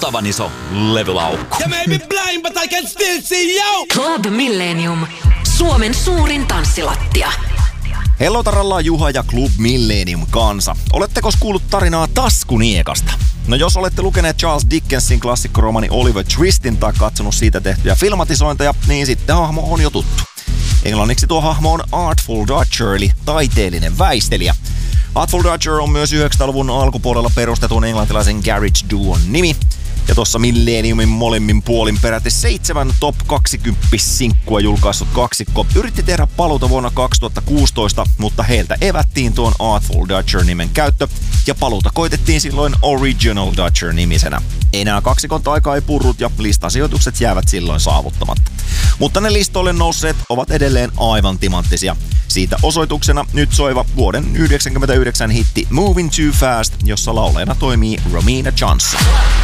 Tavan iso levylaukku. You may be blind, but I can still see you! Club Millennium. Suomen suurin tanssilattia. Hello taralla Juha ja Club Millennium kansa. Oletteko kuullut tarinaa taskuniekasta? No jos olette lukeneet Charles Dickensin klassikkoromani Oliver Twistin tai katsonut siitä tehtyjä filmatisointeja, niin sitten hahmo on jo tuttu. Englanniksi tuo hahmo on Artful Dodger eli taiteellinen väistelijä. Artful Dodger on myös 90-luvun alkupuolella perustetun englantilaisen garage duon nimi. Ja tuossa Millenniumin molemmin puolin peräti 7 top 20-sinkkua julkaissut kaksikko yritti tehdä paluuta vuonna 2016, mutta heiltä evättiin tuon Artful Dodger-nimen käyttö ja paluuta koitettiin silloin Original Dodger-nimisenä. Enää kaksikon taika ei purrut ja listasijoitukset jäävät silloin saavuttamatta. Mutta ne listoille nousseet ovat edelleen aivan timanttisia. Siitä osoituksena nyt soiva vuoden 1999 hitti Moving Too Fast, jossa laulajana toimii Romina Johnson.